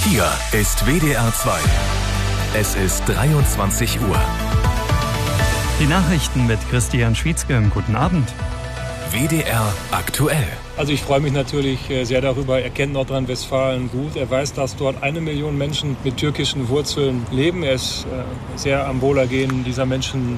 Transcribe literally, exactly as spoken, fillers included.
Hier ist W D R zwei. Es ist dreiundzwanzig Uhr. Die Nachrichten mit Christian Schwietzke. Guten Abend. W D R aktuell. Also ich freue mich natürlich sehr darüber. Er kennt Nordrhein-Westfalen gut. Er weiß, dass dort eine Million Menschen mit türkischen Wurzeln leben. Er ist sehr am Wohlergehen dieser Menschen